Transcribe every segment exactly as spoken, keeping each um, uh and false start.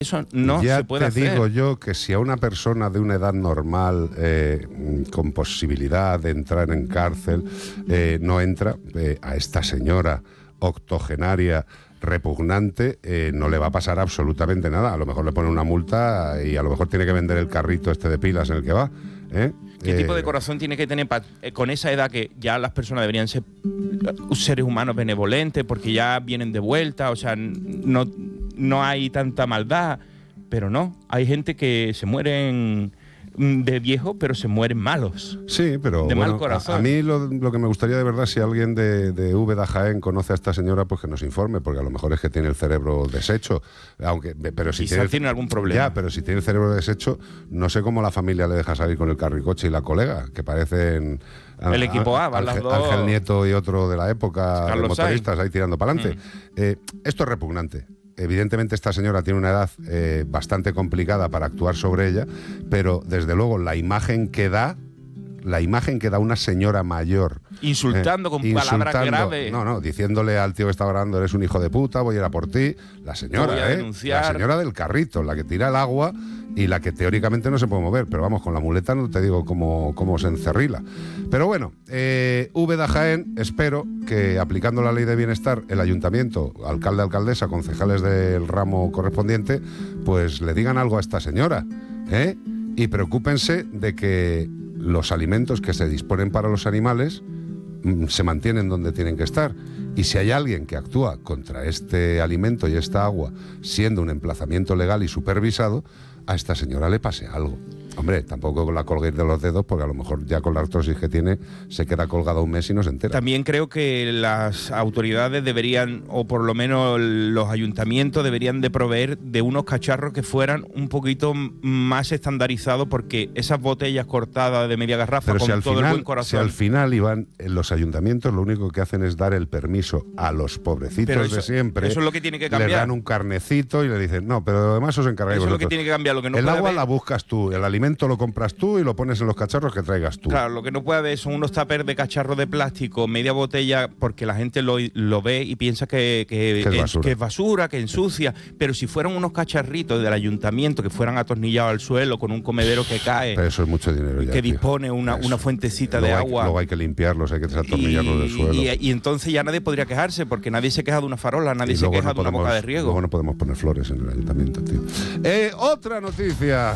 Eso no ya se puede hacer. Ya te digo yo que si a una persona de una edad normal, eh, con posibilidad de entrar en cárcel, eh, no entra, eh, a esta señora octogenaria repugnante, eh, no le va a pasar absolutamente nada. A lo mejor le pone una multa y a lo mejor tiene que vender el carrito este de pilas en el que va, ¿eh? ¿Qué eh, tipo de corazón tiene que tener pa, eh, con esa edad que ya las personas deberían ser seres humanos benevolentes porque ya vienen de vuelta? O sea, no, no hay tanta maldad, pero no. Hay gente que se mueren de viejo, pero se mueren malos. Sí, pero de bueno, mal corazón. A, a mí lo, lo que me gustaría de verdad, si alguien de, de Úbeda Jaén conoce a esta señora, pues que nos informe, porque a lo mejor es que tiene el cerebro deshecho. Aunque, pero si Quizás tiene, tiene algún problema. Ya, pero si tiene el cerebro deshecho, no sé cómo la familia le deja salir con el carricoche y la colega, que parecen el equipo A, van las dos. Ángel Nieto y otro de la época, Carlos de motoristas, Sainz. ahí tirando para adelante. Mm. Eh, esto es repugnante. Evidentemente esta señora tiene una edad eh, bastante complicada para actuar sobre ella, pero desde luego la imagen que da, la imagen que da una señora mayor insultando eh, con insultando, palabras graves, no, no, diciéndole al tío que está grabando, eres un hijo de puta, voy a ir a por ti, la señora, eh, la señora del carrito, la que tira el agua y la que teóricamente no se puede mover, pero vamos, con la muleta no te digo cómo, cómo se encerrila. Pero bueno, eh, Úbeda Jaén, espero que aplicando la ley de bienestar, el ayuntamiento, alcalde, alcaldesa, concejales del ramo correspondiente, pues le digan algo a esta señora, ¿eh? Y preocúpense de que los alimentos que se disponen para los animales mmm, se mantienen donde tienen que estar. Y si hay alguien que actúa contra este alimento y esta agua, siendo un emplazamiento legal y supervisado, a esta señora le pase algo. Hombre, tampoco la colguéis de los dedos, porque a lo mejor ya con la artrosis que tiene se queda colgada un mes y no se entera. También creo que las autoridades deberían, o por lo menos los ayuntamientos deberían de proveer de unos cacharros que fueran un poquito más estandarizados, porque esas botellas cortadas de media garrafa, pero con si al todo final, el buen corazón... Si al final, Iván, en los ayuntamientos lo único que hacen es dar el permiso a los pobrecitos eso, de siempre. Eso es lo que tiene que cambiar. Le dan un carnecito y le dicen, no, pero además os encargáis Eso vosotros. Es lo que tiene que cambiar. Lo que no el puede agua haber... la buscas tú, el alimento lo compras tú y lo pones en los cacharros que traigas tú. Claro, lo que no puede haber son unos tuppers de cacharros de plástico, media botella, porque la gente lo, lo ve y piensa que, que, que, es basura. que es basura, que ensucia. Pero si fueran unos cacharritos del ayuntamiento que fueran atornillados al suelo con un comedero que cae, pero eso es mucho dinero ya, que tío. dispone una, una fuentecita luego de hay, agua. Luego hay que limpiarlos, hay que desatornillarlos del suelo. Y, y entonces ya nadie podría quejarse, porque nadie se queja de una farola, nadie y se queja no de podemos, una boca de riego. Luego no podemos poner flores en el ayuntamiento, tío. Eh, otra noticia.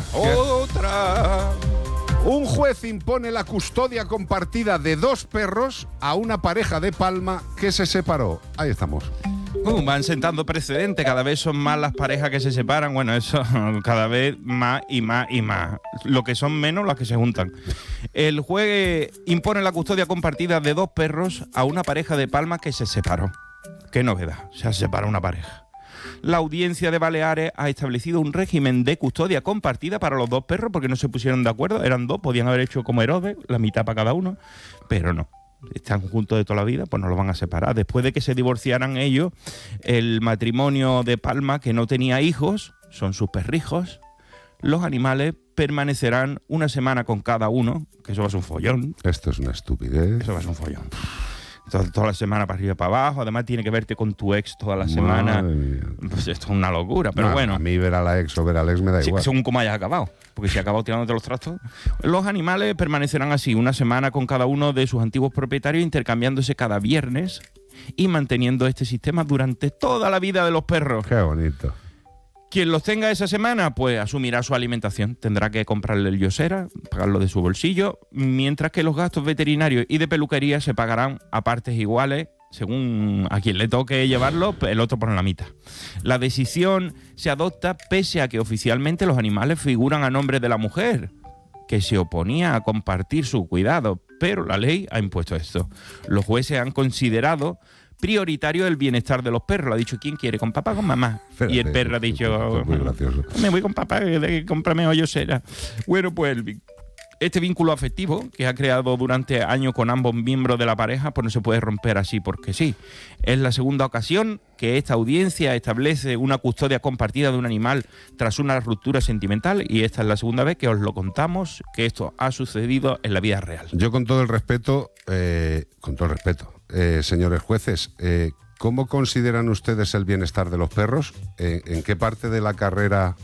Otra. Un juez impone la custodia compartida de dos perros a una pareja de Palma que se separó. Ahí estamos. Uh, van sentando precedentes, cada vez son más las parejas que se separan, bueno, eso cada vez más y más y más. Lo que son menos las que se juntan. El juez impone la custodia compartida de dos perros a una pareja de Palma que se separó. Qué novedad, se separa una pareja. La audiencia de Baleares ha establecido un régimen de custodia compartida para los dos perros porque no se pusieron de acuerdo, eran dos, podían haber hecho como Herodes, la mitad para cada uno, pero no. Están juntos de toda la vida, pues no los van a separar. Después de que se divorciaran ellos, el matrimonio de Palma, que no tenía hijos, son sus perrijos, los animales permanecerán una semana con cada uno, que eso va a ser un follón. Esto es una estupidez. Eso va a ser un follón. Entonces, toda la semana para arriba y para abajo, además tiene que verte con tu ex toda la semana. Pues esto es una locura, pero no, bueno. A mí ver a la ex o ver al ex me da sí, igual. Según cómo hayas acabado, porque si has acabado tirándote los trastos. Los animales permanecerán así, una semana con cada uno de sus antiguos propietarios, intercambiándose cada viernes y manteniendo este sistema durante toda la vida de los perros. Qué bonito. Quien los tenga esa semana, pues asumirá su alimentación. Tendrá que comprarle el yosera, pagarlo de su bolsillo, mientras que los gastos veterinarios y de peluquería se pagarán a partes iguales, según a quien le toque llevarlo, el otro por la mitad. La decisión se adopta pese a que oficialmente los animales figuran a nombre de la mujer, que se oponía a compartir su cuidado, pero la ley ha impuesto esto. Los jueces han considerado prioritario el bienestar de los perros. Lo ha dicho, ¿quién quiere? ¿Con papá o con mamá? Espérate, y el perro ha dicho, muy gracioso. Me voy con papá, cómprame hoyosera. Bueno, pues este vínculo afectivo que ha creado durante años con ambos miembros de la pareja, pues no se puede romper así porque sí. Es la segunda ocasión que esta audiencia establece una custodia compartida de un animal tras una ruptura sentimental, y esta es la segunda vez que os lo contamos, que esto ha sucedido en la vida real. Yo con todo el respeto, eh, con todo el respeto, eh, señores jueces, eh, ¿cómo consideran ustedes el bienestar de los perros? Eh, ¿En qué parte de la carrera